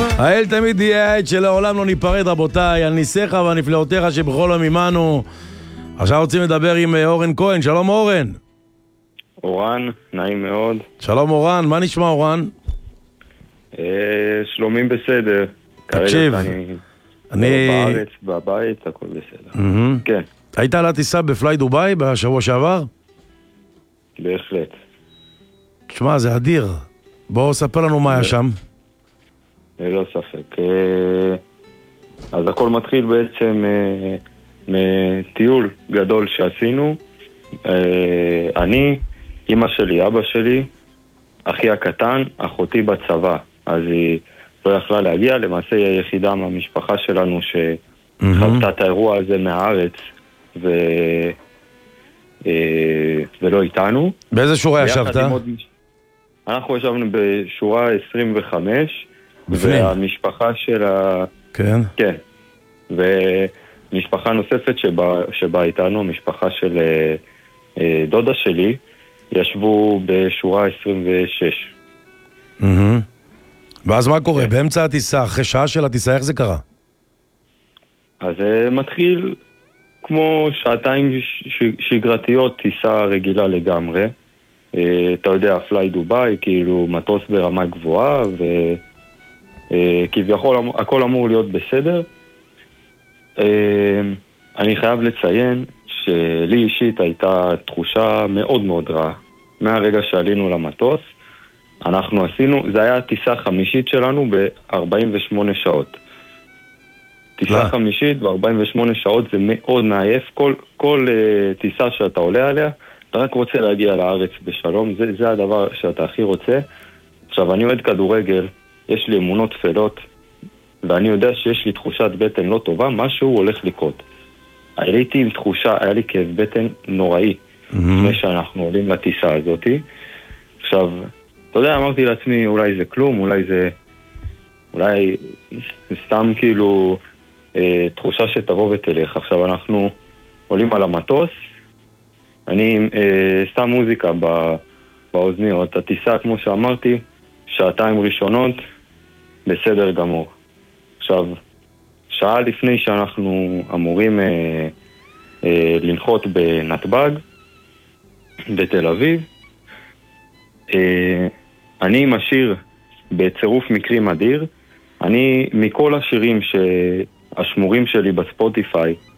האל תמיד יהיה העד שלעולם לא ניפרד, רבותיי, על ניסיך והנפלאותיך שבכל יום עמנו. עכשיו רוצים לדבר עם אורן כהן. שלום אורן. אורן, נעים מאוד. שלום אורן, מה נשמע אורן? שלומים בסדר. תקשיב, אני בארץ, בבית, הכל בסדר. כן. היית על הטיסה בפליי דוביי בשבוע שעבר? בהחלט. תשמע, זה אדיר. בואו ספר לנו מה היה שם. ללא ספק. אז הכל מתחיל בעצם מטיול גדול שעשינו. אני, אמא שלי, אבא שלי, אחי הקטן, אחותי בצבא. אז היא לא יכלה להגיע, למעשה היא היחידה מהמשפחה שלנו שחוותה את האירוע הזה מהארץ ולא איתנו. באיזה שורה ישבת? אנחנו ישבנו בשורה 25, והמשפחה של כן. כן. ומשפחה נוספת שבאה איתנו, המשפחה של דודה שלי, ישבו בשורה 26. ואז מה קורה? באמצע הטיסה, אחרי שעה של הטיסה, איך זה קרה? אז זה מתחיל כמו שעתיים שגרתיות, טיסה רגילה לגמרי. אתה יודע, פליי דוביי, כאילו מטוס ברמה גבוהה, וכביכול הכל אמור להיות בסדר. אני חייב לציין שלי אישית הייתה תחושה מאוד מאוד רעה. מהרגע שעלינו למטוס, אנחנו עשינו, זה היה טיסה חמישית שלנו ב-48 שעות. טיסה חמישית ב-48 שעות זה מאוד מעייף. כל טיסה שאתה עולה עליה, אתה רק רוצה להגיע לארץ בשלום, זה הדבר שאתה הכי רוצה. עכשיו, אני אוהד כדורגל, יש לי אמונות תפלות, ואני יודע שיש לי תחושת בטן לא טובה, משהו הולך לקרות. הייתי עם תחושה, היה לי כאב בטן נוראי, לפני שאנחנו עולים לטיסה הזאת. עכשיו, אתה יודע, אמרתי לעצמי, אולי זה כלום, אולי זה סתם כאילו תחושה שתבוא ותלך. עכשיו אנחנו עולים על המטוס, אני שם מוזיקה באוזניות, הטיסה כמו שאמרתי, שעתיים ראשונות, בסדר גמור. עכשיו, שעה לפני שאנחנו אמורים לנחות בנתב"ג, בתל אביב, אני עם השיר בצירוף מקרים אדיר. אני מכל השירים שהשמורים שלי בספוטיפיי